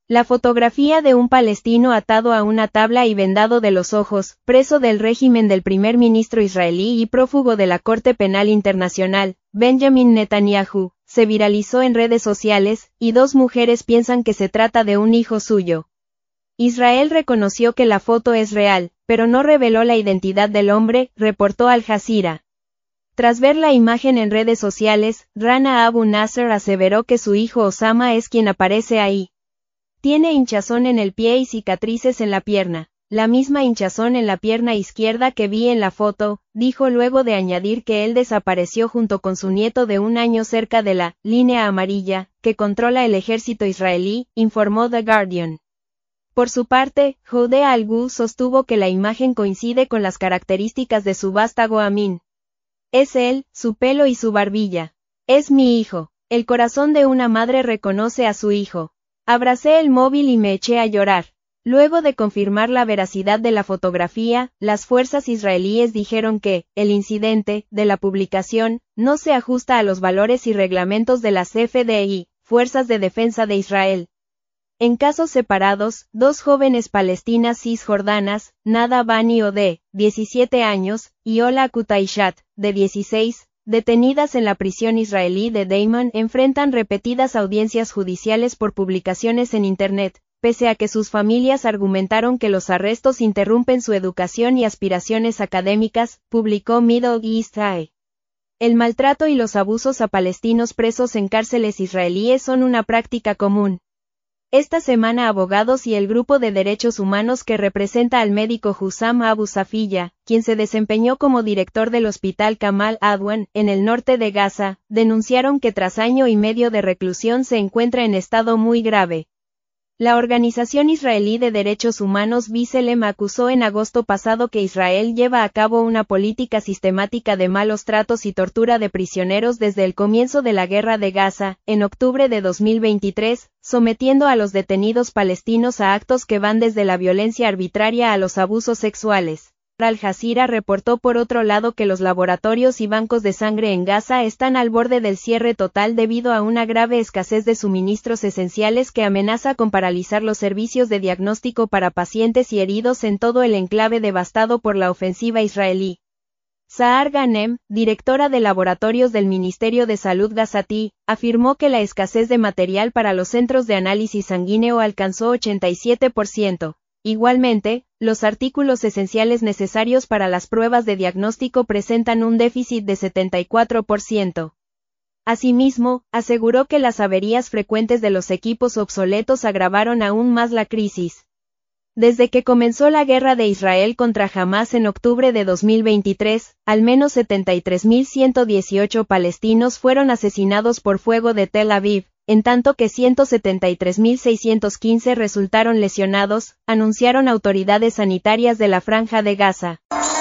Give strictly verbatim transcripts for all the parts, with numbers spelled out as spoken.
La fotografía de un palestino atado a una tabla y vendado de los ojos, preso del régimen del primer ministro israelí y prófugo de la Corte Penal Internacional, Benjamin Netanyahu, se viralizó en redes sociales, y dos mujeres piensan que se trata de un hijo suyo. Israel reconoció que la foto es real, pero no reveló la identidad del hombre, reportó Al Jazeera. Tras ver la imagen en redes sociales, Rana Abu Nasser aseveró que su hijo Osama es quien aparece ahí. Tiene hinchazón en el pie y cicatrices en la pierna, la misma hinchazón en la pierna izquierda que vi en la foto, dijo luego de añadir que él desapareció junto con su nieto de un año cerca de la línea amarilla, que controla el ejército israelí, informó The Guardian. Por su parte, Jode Al-Gu sostuvo que la imagen coincide con las características de su vástago Amin. Es él, su pelo y su barbilla. Es mi hijo. El corazón de una madre reconoce a su hijo. Abracé el móvil y me eché a llorar. Luego de confirmar la veracidad de la fotografía, las fuerzas israelíes dijeron que, el incidente, de la publicación, no se ajusta a los valores y reglamentos de las F D I, Fuerzas de Defensa de Israel. En casos separados, dos jóvenes palestinas cisjordanas, Nada Bani O, de diecisiete años, y Ola Qutaishat, de dieciséis, detenidas en la prisión israelí de Damon, enfrentan repetidas audiencias judiciales por publicaciones en Internet, pese a que sus familias argumentaron que los arrestos interrumpen su educación y aspiraciones académicas, publicó Middle East Eye. El maltrato y los abusos a palestinos presos en cárceles israelíes son una práctica común. Esta semana abogados y el grupo de derechos humanos que representa al médico Hussam Abu Safiya, quien se desempeñó como director del hospital Kamal Adwan, en el norte de Gaza, denunciaron que tras año y medio de reclusión se encuentra en estado muy grave. La Organización Israelí de Derechos Humanos B'Tselem acusó en agosto pasado que Israel lleva a cabo una política sistemática de malos tratos y tortura de prisioneros desde el comienzo de la guerra de Gaza, en octubre de dos mil veintitrés, sometiendo a los detenidos palestinos a actos que van desde la violencia arbitraria a los abusos sexuales. Al Jazeera reportó por otro lado que los laboratorios y bancos de sangre en Gaza están al borde del cierre total debido a una grave escasez de suministros esenciales que amenaza con paralizar los servicios de diagnóstico para pacientes y heridos en todo el enclave devastado por la ofensiva israelí. Sahar Ghanem, directora de laboratorios del Ministerio de Salud gazatí, afirmó que la escasez de material para los centros de análisis sanguíneo alcanzó ochenta y siete por ciento. Igualmente, los artículos esenciales necesarios para las pruebas de diagnóstico presentan un déficit de setenta y cuatro por ciento. Asimismo, aseguró que las averías frecuentes de los equipos obsoletos agravaron aún más la crisis. Desde que comenzó la guerra de Israel contra Hamás en octubre de dos mil veintitrés, al menos setenta y tres mil ciento dieciocho palestinos fueron asesinados por fuego de Tel Aviv, en tanto que ciento setenta y tres mil seiscientos quince resultaron lesionados, anunciaron autoridades sanitarias de la Franja de Gaza.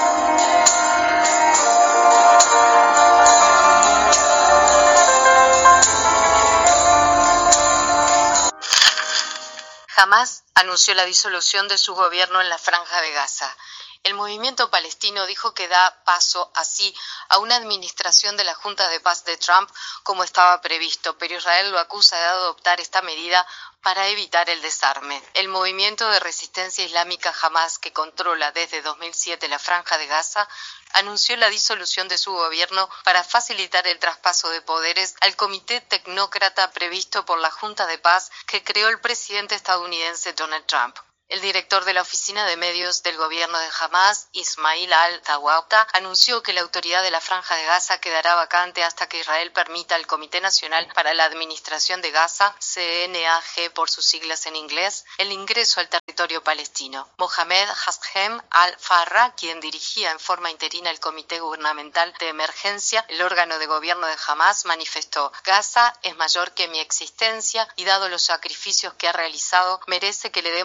Hamás anunció la disolución de su gobierno en la Franja de Gaza. El movimiento palestino dijo que da paso así a una administración de la Junta de Paz de Trump como estaba previsto, pero Israel lo acusa de adoptar esta medida para evitar el desarme. El movimiento de resistencia islámica Hamás, que controla desde dos mil siete la Franja de Gaza, anunció la disolución de su gobierno para facilitar el traspaso de poderes al comité tecnócrata previsto por la Junta de Paz que creó el presidente estadounidense Donald Trump. El director de la Oficina de Medios del gobierno de Hamás, Ismail al-Tawata, anunció que la autoridad de la Franja de Gaza quedará vacante hasta que Israel permita al Comité Nacional para la Administración de Gaza, C N A G por sus siglas en inglés, el ingreso al territorio palestino. Mohamed Hashem al-Farra, quien dirigía en forma interina el Comité Gubernamental de Emergencia, el órgano de gobierno de Hamás, manifestó: Gaza es mayor que mi existencia y dado los sacrificios que ha realizado, merece que le demos todo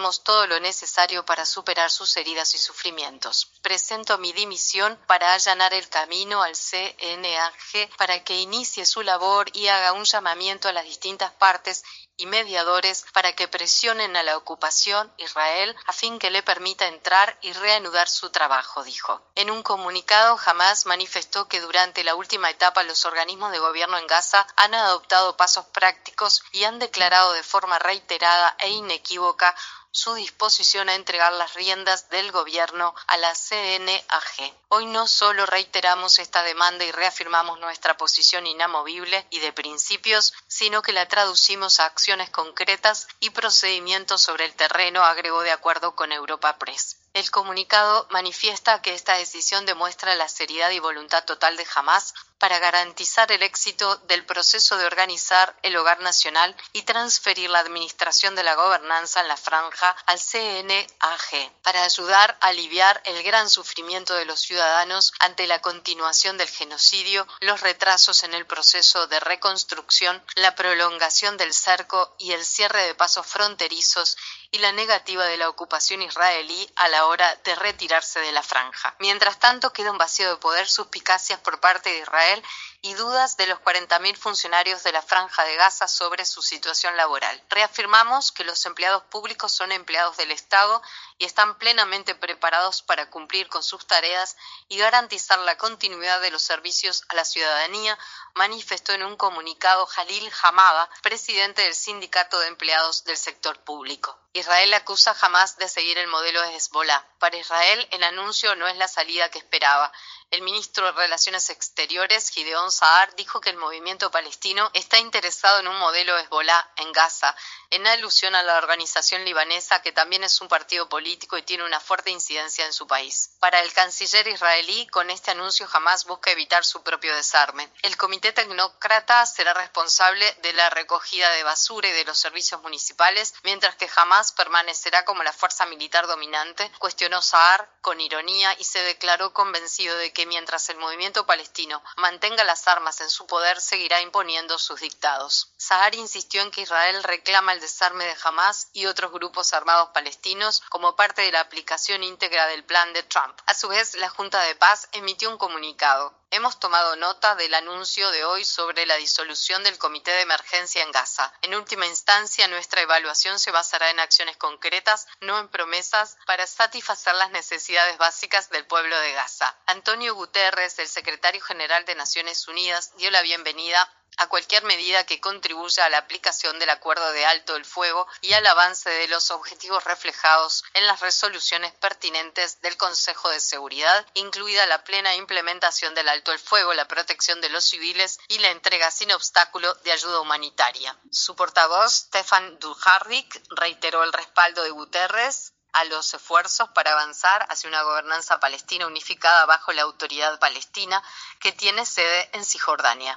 lo necesario para superar sus heridas y sufrimientos. Presento mi dimisión para allanar el camino al C N A G para que inicie su labor y haga un llamamiento a las distintas partes y mediadores para que presionen a la ocupación Israel a fin que le permita entrar y reanudar su trabajo, dijo. En un comunicado, Hamás manifestó que durante la última etapa los organismos de gobierno en Gaza han adoptado pasos prácticos y han declarado de forma reiterada e inequívoca su disposición a entregar las riendas del gobierno a la C N A G. Hoy no solo reiteramos esta demanda y reafirmamos nuestra posición inamovible y de principios, sino que la traducimos a acciones concretas y procedimientos sobre el terreno, agregó de acuerdo con Europa Press. El comunicado manifiesta que esta decisión demuestra la seriedad y voluntad total de Hamás para garantizar el éxito del proceso de organizar el hogar nacional y transferir la administración de la gobernanza en la franja al C N A G, para ayudar a aliviar el gran sufrimiento de los ciudadanos ante la continuación del genocidio, los retrasos en el proceso de reconstrucción, la prolongación del cerco y el cierre de pasos fronterizos y la negativa de la ocupación israelí a la hora de retirarse de la franja. Mientras tanto, queda un vacío de poder, suspicacias por parte de Israel y dudas de los cuarenta mil funcionarios de la Franja de Gaza sobre su situación laboral. Reafirmamos que los empleados públicos son empleados del Estado y están plenamente preparados para cumplir con sus tareas y garantizar la continuidad de los servicios a la ciudadanía, manifestó en un comunicado Jalil Hamada, presidente del Sindicato de Empleados del Sector Público. Israel acusa a Hamás de seguir el modelo de Hezbollah. Para Israel, el anuncio no es la salida que esperaba. El ministro de Relaciones Exteriores, Gideon Saar, dijo que el movimiento palestino está interesado en un modelo Hezbollah en Gaza, en alusión a la organización libanesa, que también es un partido político y tiene una fuerte incidencia en su país. Para el canciller israelí, con este anuncio Hamás busca evitar su propio desarme. El comité tecnócrata será responsable de la recogida de basura y de los servicios municipales, mientras que Hamás permanecerá como la fuerza militar dominante, cuestionó Saar con ironía y se declaró convencido de que mientras el movimiento palestino mantenga las armas en su poder, seguirá imponiendo sus dictados. Saar insistió en que Israel reclama el desarme de Hamás y otros grupos armados palestinos como parte de la aplicación íntegra del plan de Trump. A su vez, la Junta de Paz emitió un comunicado. Hemos tomado nota del anuncio de hoy sobre la disolución del Comité de Emergencia en Gaza. En última instancia, nuestra evaluación se basará en acciones concretas, no en promesas, para satisfacer las necesidades básicas del pueblo de Gaza. Antonio Guterres, el secretario general de Naciones Unidas, dio la bienvenida a cualquier medida que contribuya a la aplicación del acuerdo de alto el fuego y al avance de los objetivos reflejados en las resoluciones pertinentes del Consejo de Seguridad, incluida la plena implementación del alto el fuego, la protección de los civiles y la entrega sin obstáculo de ayuda humanitaria. Su portavoz, Stefan Dujarric, reiteró el respaldo de Guterres a los esfuerzos para avanzar hacia una gobernanza palestina unificada bajo la autoridad palestina que tiene sede en Cisjordania.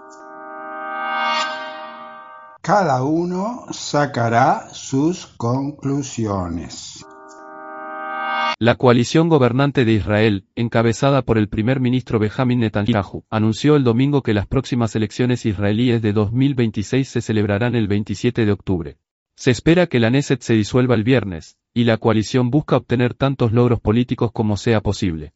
Cada uno sacará sus conclusiones. La coalición gobernante de Israel, encabezada por el primer ministro Benjamin Netanyahu, anunció el domingo que las próximas elecciones israelíes de dos mil veintiséis se celebrarán el veintisiete de octubre. Se espera que la Knesset se disuelva el viernes, y la coalición busca obtener tantos logros políticos como sea posible.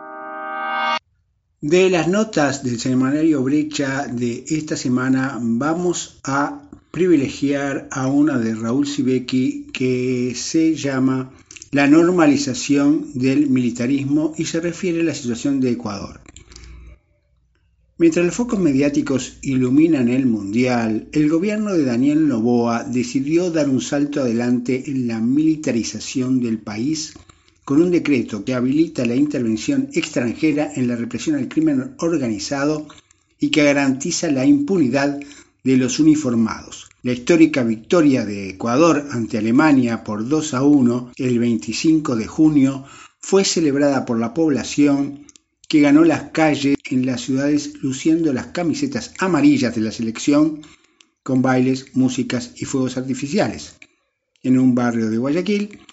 De las notas del semanario Brecha de esta semana vamos a privilegiar a una de Raúl Sibeki que se llama La normalización del militarismo y se refiere a la situación de Ecuador. Mientras los focos mediáticos iluminan el Mundial, el gobierno de Daniel Noboa decidió dar un salto adelante en la militarización del país con un decreto que habilita la intervención extranjera en la represión al crimen organizado y que garantiza la impunidad de los uniformados. La histórica victoria de Ecuador ante Alemania por dos a uno el veinticinco de junio fue celebrada por la población que ganó las calles en las ciudades luciendo las camisetas amarillas de la selección con bailes, músicas y fuegos artificiales. En un barrio de Guayaquil,